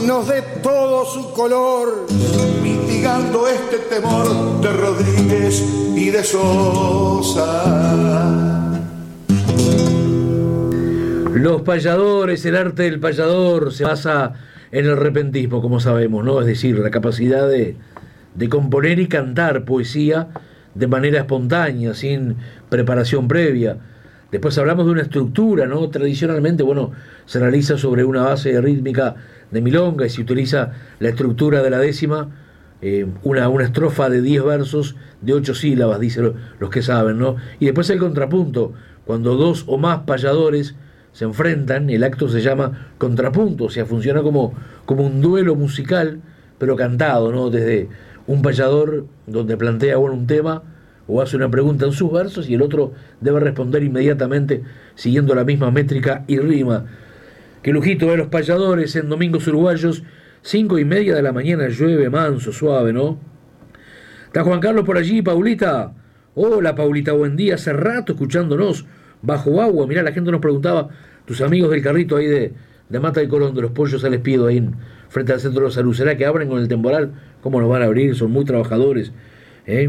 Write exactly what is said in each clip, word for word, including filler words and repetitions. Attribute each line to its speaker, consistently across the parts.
Speaker 1: nos dé todo su color, mitigando este temor de Rodríguez y de Sosa.
Speaker 2: Los payadores, el arte del payador se basa en el repentismo, como sabemos, ¿no? Es decir, la capacidad de, de componer y cantar poesía de manera espontánea, sin preparación previa. Después hablamos de una estructura, ¿no? Tradicionalmente, bueno, se realiza sobre una base rítmica de milonga y se utiliza la estructura de la décima, eh, una, una estrofa de diez versos de ocho sílabas, dicen lo, los que saben, ¿no? Y después el contrapunto, cuando dos o más payadores se enfrentan, el acto se llama contrapunto, o sea, funciona como, como un duelo musical, pero cantado, ¿no? Desde un payador donde plantea, bueno, un tema o hace una pregunta en sus versos y el otro debe responder inmediatamente siguiendo la misma métrica y rima. Qué lujito de los payadores en Domingos Uruguayos, cinco y media de la mañana, llueve manso, suave, ¿no? ¿Está Juan Carlos por allí, Paulita? Hola, Paulita, buen día, hace rato escuchándonos bajo agua. Mirá, la gente nos preguntaba, tus amigos del carrito ahí de, de Mata y Colón, de los pollos al Espiedo, ahí en, frente al centro de salud, ¿será que abren con el temporal? ¿Cómo nos van a abrir? Son muy trabajadores, ¿eh?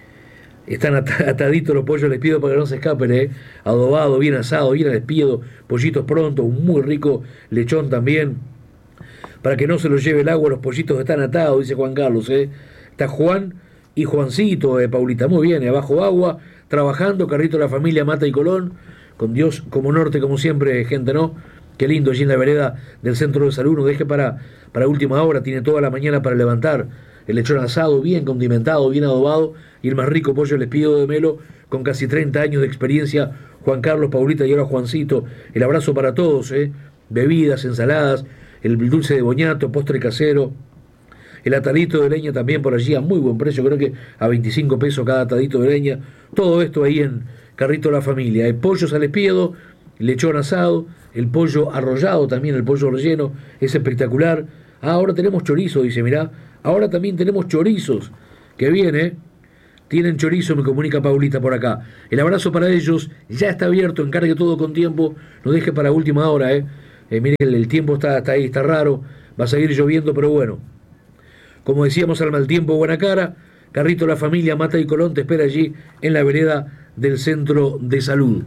Speaker 2: Están ataditos los pollos al espiedo para que no se escapen, ¿eh? Adobado, bien asado, bien al espiedo, pollitos pronto, un muy rico lechón también, para que no se los lleve el agua, los pollitos están atados, dice Juan Carlos, ¿eh? Está Juan y Juancito, eh, Paulita, muy bien, ¿eh? Bajo agua, trabajando, carrito de la familia Mata y Colón, con Dios como norte, como siempre, gente, ¿no? Qué lindo, allí en la vereda del centro de salud, no deje para, para última hora, tiene toda la mañana para levantar el lechón asado, bien condimentado, bien adobado, y el más rico pollo el espiedo de Melo, con casi treinta años de experiencia, Juan Carlos, Paulita y ahora Juancito. El abrazo para todos, ¿eh? Bebidas, ensaladas, el dulce de boñato, postre casero, el atadito de leña también por allí a muy buen precio, creo que a veinticinco pesos cada atadito de leña, todo esto ahí en Carrito de la Familia. Hay pollos al espiedo, lechón asado, el pollo arrollado también, el pollo relleno, es espectacular. Ah, ahora tenemos chorizo, dice, mirá, ahora también tenemos chorizos, que viene, tienen chorizo, me comunica Paulita por acá. El abrazo para ellos, ya está abierto, encargue todo con tiempo, no deje para última hora, eh. eh mire, el, el tiempo está, está ahí, está raro, va a seguir lloviendo, pero bueno. Como decíamos, al mal tiempo, buena cara. Carrito la Familia, Mata y Colón te espera allí en la vereda del centro de salud.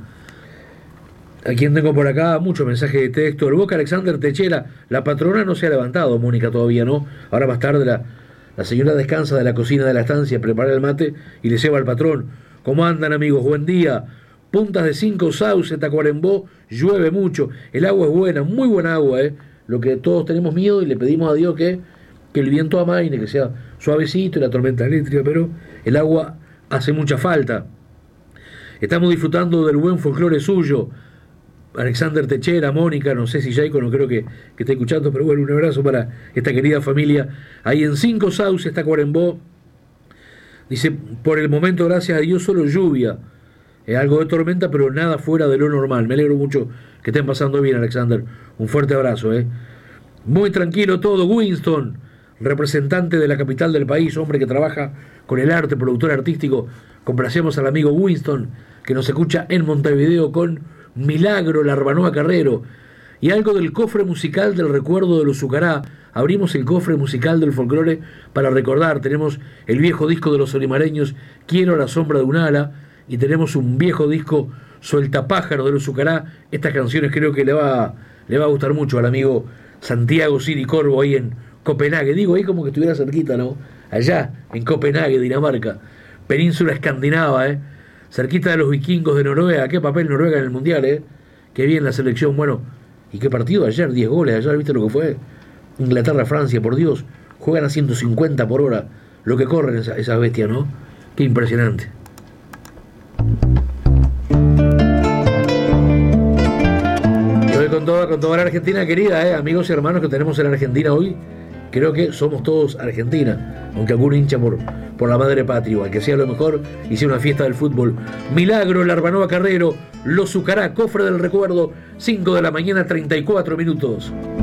Speaker 2: A quien tengo por acá, mucho mensaje de texto. El Boca Alexander Techera, la patrona no se ha levantado, Mónica, todavía no. Ahora más tarde la, la señora descansa de la cocina de la estancia, prepara el mate y le lleva al patrón. ¿Cómo andan, amigos? Buen día. Puntas de Cinco Sauce, Tacuarembó, llueve mucho. El agua es buena, muy buena agua, ¿eh? Lo que todos tenemos miedo y le pedimos a Dios que, que el viento amaine, que sea suavecito y la tormenta eléctrica, pero el agua hace mucha falta. Estamos disfrutando del buen folclore suyo. Alexander Techera, Mónica, no sé si Jaico, no creo que, que esté escuchando, pero bueno, un abrazo para esta querida familia. Ahí en Cinco Sauces, Tacuarembó. Dice, por el momento, gracias a Dios, solo lluvia. Eh, algo de tormenta, pero nada fuera de lo normal. Me alegro mucho que estén pasando bien, Alexander. Un fuerte abrazo, ¿eh? Muy tranquilo todo. Winston, representante de la capital del país, hombre que trabaja con el arte, productor artístico. Complacemos al amigo Winston, que nos escucha en Montevideo con Milagro, Larbanoa Carrero, y algo del cofre musical del recuerdo de los Zucará. Abrimos el cofre musical del folclore para recordar. Tenemos el viejo disco de los solimareños, Quiero la sombra de un ala, y tenemos un viejo disco, Sueltapájaro de los Zucará. Estas canciones creo que le va, le va a gustar mucho al amigo Santiago Siri Corvo ahí en Copenhague. Digo ahí como que estuviera cerquita, ¿no? Allá, en Copenhague, Dinamarca, península escandinava, ¿eh? Cerquita de los vikingos de Noruega. Qué papel Noruega en el Mundial, ¿eh? Qué bien la selección. Bueno, y qué partido ayer, diez goles ayer, ¿viste lo que fue? Inglaterra-Francia, por Dios, juegan a ciento cincuenta por hora, lo que corren esas esa bestias, ¿no? Qué impresionante. Yo con toda, con toda la Argentina querida, ¿eh? Amigos y hermanos que tenemos en Argentina hoy, creo que somos todos Argentina, aunque alguno hincha por, por la madre patria, igual que sea lo mejor y sea una fiesta del fútbol. Milagro, Larbanoa Carrero, Los Zucará, cofre del recuerdo, cinco de la mañana, treinta y cuatro minutos.